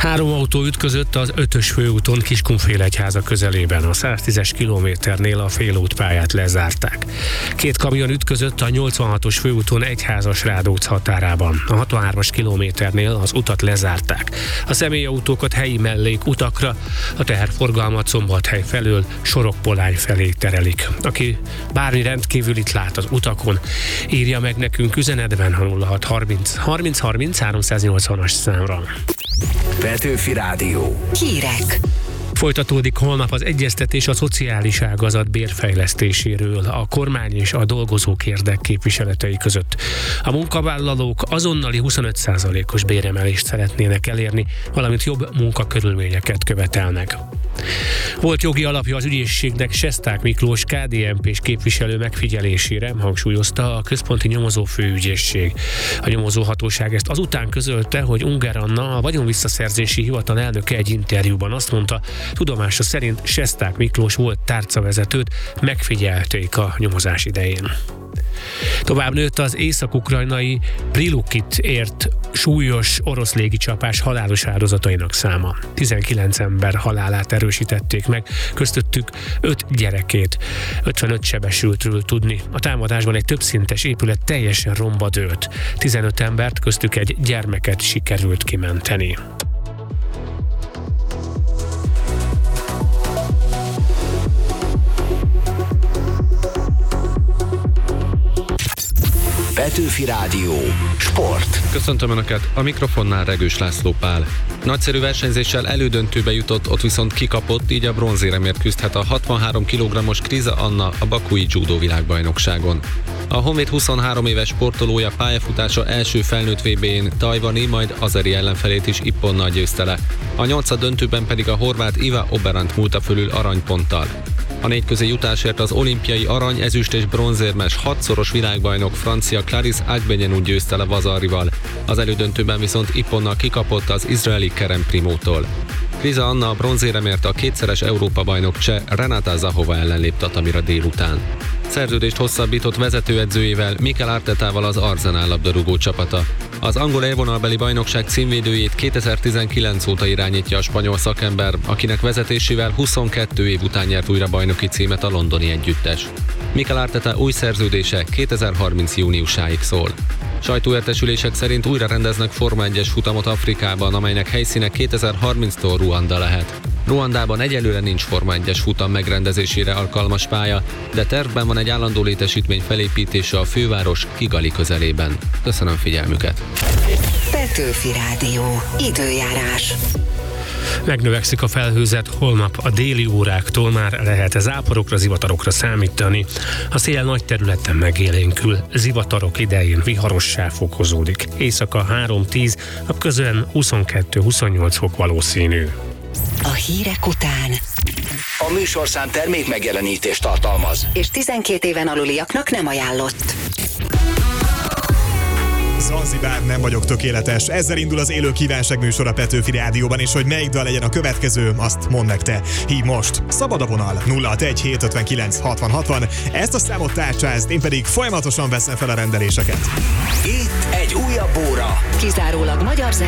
3 autó ütközött az 5-ös főúton Kiskunfélegyháza közelében. A 110-es kilométernél a félútpályát lezárták. 2 kamion ütközött a 86-os főúton Egyházasrádóc határában. A 63-as kilométernél az utat lezárták. A személyautókat helyi mellékutakra, a teherforgalmat Szombathely felől Sorokpolány felé terelik. Aki bármi rendkívülit lát az utakon, írja meg nekünk üzenetben a 0630 30 30 380-as számra. Petőfi Rádió. Hírek. Folytatódik holnap az egyeztetés a szociális ágazat bérfejlesztéséről a kormány és a dolgozók érdekképviseletei között. A munkavállalók azonnali 25%-os béremelést szeretnének elérni, valamint jobb munkakörülményeket követelnek. Volt jogi alapja az ügyészségnek Sesták Miklós KDNP-s képviselő megfigyelésére, hangsúlyozta a központi nyomozó főügyészség. A nyomozóhatóság ezt azután közölte, hogy Ungár Anna, a vagyonvisszaszerzési hivatal elnöke egy interjúban azt mondta, tudomása szerint Sesták Miklós volt tárcavezetőt, megfigyelték a nyomozás idején. Tovább nőtt az észak-ukrajnai Prilukit ért súlyos orosz légicsapás halálos áldozatainak száma. 19 ember halálát erősítették meg, közöttük 5 gyerekét. 55 sebesültről tudni. A támadásban egy többszintes épület teljesen romba dőlt. 15 embert, köztük egy gyermeket sikerült kimenteni. Petőfi Rádió. Sport. Köszöntöm Önöket, a mikrofonnál Regős László Pál. Nagyszerű versenyzéssel elődöntőbe jutott, ott viszont kikapott, így a bronzéremért küzdhet a 63 kg-os Kriza Anna a bakui judó világbajnokságon. A Honvéd 23 éves sportolója pályafutása első felnőtt VB-n tajvani, majd azeri ellenfelét is Ipponnal győzte le. A 8. döntőben pedig a horvát Iva Oberant múlta fölül aranyponttal. A 4 közé jutásért az olimpiai arany, ezüst és bronzérmes 6-szoros világbajnok francia Clarisse Agbenienou győzte le Vazarival. Az elődöntőben viszont Ipponnal kikapott az izraeli Kerem Primótól. Kriza Anna a bronzéremért a 2-szeres Európa-bajnok cseh Renata Zahova ellen lép tatamira délután. Szerződést hosszabbított vezetőedzőjével, Mikel Artetával az Arsenal labdarúgó csapata. Az angol élvonalbeli bajnokság címvédőjét 2019 óta irányítja a spanyol szakember, akinek vezetésével 22 év után nyert újra bajnoki címet a londoni együttes. Mikel Arteta új szerződése 2030 júniusáig szól. Sajtóértesülések szerint újra rendeznek Forma 1-es futamot Afrikában, amelynek helyszíne 2030-tól Ruanda lehet. Ruandában egyelőre nincs Forma 1-es futam megrendezésére alkalmas pálya, de tervben van egy állandó létesítmény felépítése a főváros Kigali közelében. Köszönöm figyelmüket! Petőfi Rádió. Időjárás. Megnövekszik a felhőzet, holnap a déli óráktól már lehet záporokra, zivatarokra számítani. A szél nagy területen megélénkül, zivatarok idején viharossá fokozódik. Éjszaka 3-10, napközben 22-28 fok valószínű. A hírek után. A műsorszám termék megjelenítést tartalmaz. És 12 éven aluliaknak nem ajánlott. Zanzibár, nem vagyok tökéletes. Ezzel indul az élő kívánság műsor a Petőfi Rádióban, és hogy melyik dal legyen a következő, azt mondd meg te. Hív most. Szabad a vonal 061 759 60 60. Ezt a számot tárcsázd, én pedig folyamatosan veszem fel a rendeléseket. Itt egy újabb óra. Kizárólag magyar